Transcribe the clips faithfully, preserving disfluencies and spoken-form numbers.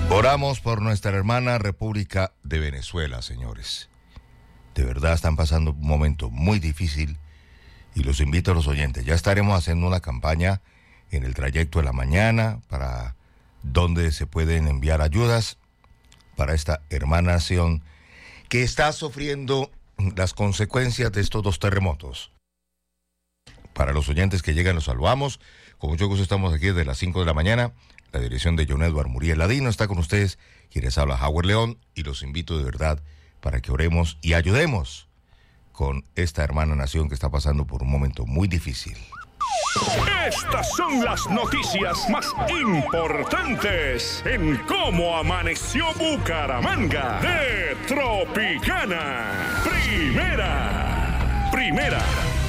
Oramos por nuestra hermana República de Venezuela, señores. De verdad están pasando un momento muy difícil y los invito a los oyentes. Ya estaremos haciendo una campaña en el trayecto de la mañana para donde se pueden enviar ayudas para esta hermana nación que está sufriendo las consecuencias de estos dos terremotos. Para los oyentes que llegan los saludamos. Con mucho gusto estamos aquí desde las cinco de la mañana. La dirección de John Edward Muriel Ladino está con ustedes, quienes habla Howard León, y los invito de verdad para que oremos y ayudemos con esta hermana nación que está pasando por un momento muy difícil. Estas son las noticias más importantes en cómo amaneció Bucaramanga de Tropicana. Primera, primera.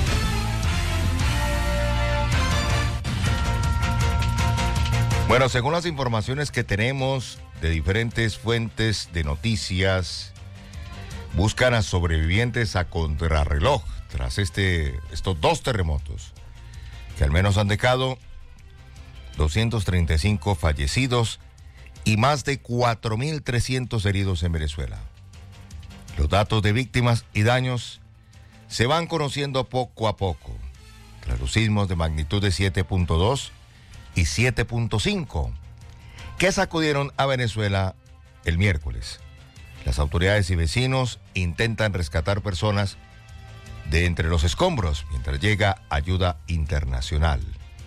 Bueno, según las informaciones que tenemos de diferentes fuentes de noticias, buscan a sobrevivientes a contrarreloj tras este, estos dos terremotos, que al menos han dejado doscientos treinta y cinco fallecidos y más de cuatro mil trescientos heridos en Venezuela. Los datos de víctimas y daños se van conociendo poco a poco, tras los sismos de magnitud de siete punto dos y siete punto cinco, que sacudieron a Venezuela el miércoles. Las autoridades y vecinos intentan rescatar personas de entre los escombros mientras llega ayuda internacional.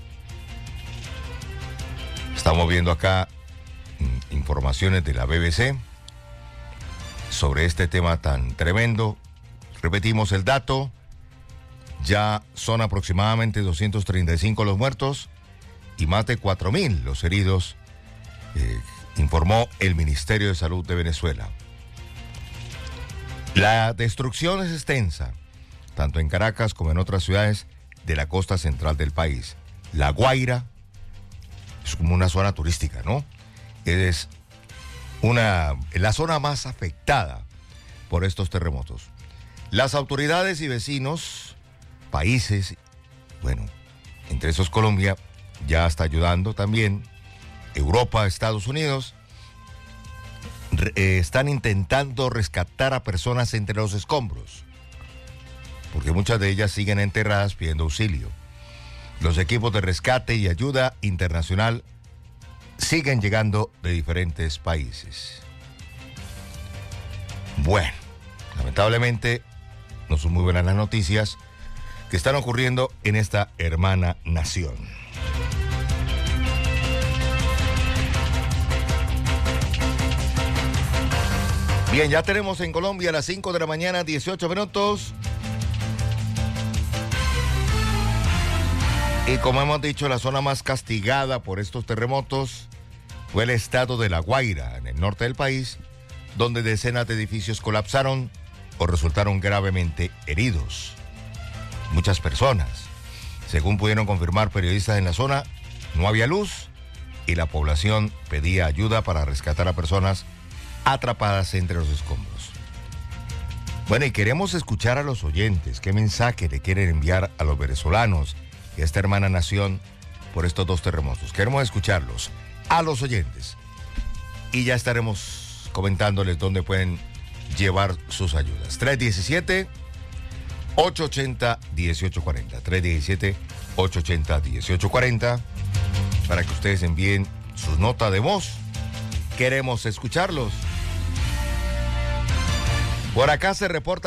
Estamos viendo acá mm, informaciones de la B B C sobre este tema tan tremendo. Repetimos el dato, ya son aproximadamente doscientos treinta y cinco los muertos y más de cuatro mil los heridos, eh, informó el Ministerio de Salud de Venezuela. La destrucción es extensa, tanto en Caracas como en otras ciudades de la costa central del país. La Guaira es como una zona turística, ¿no? Es una, la zona más afectada por estos terremotos. Las autoridades y vecinos, países, bueno, entre esos Colombia, ya está ayudando también. Europa, Estados Unidos, eh, están intentando rescatar a personas entre los escombros, porque muchas de ellas siguen enterradas pidiendo auxilio. Los equipos de rescate y ayuda internacional siguen llegando de diferentes países. Bueno, lamentablemente no son muy buenas las noticias que están ocurriendo en esta hermana nación. Bien, ya tenemos en Colombia a las cinco de la mañana, dieciocho minutos. Y como hemos dicho, la zona más castigada por estos terremotos fue el estado de La Guaira, en el norte del país, donde decenas de edificios colapsaron o resultaron gravemente heridos. Muchas personas, según pudieron confirmar periodistas en la zona, no había luz y la población pedía ayuda para rescatar a personas atrapadas entre los escombros. Bueno, y queremos escuchar a los oyentes qué mensaje le quieren enviar a los venezolanos y a esta hermana nación por estos dos terremotos. Queremos escucharlos, a los oyentes, y ya estaremos comentándoles dónde pueden llevar sus ayudas. tres uno siete, ocho ocho cero, uno ocho cuatro cero, tres uno siete, ocho ocho cero, uno ocho cuatro cero, para que ustedes envíen sus notas de voz. Queremos escucharlos. Por acá se reporta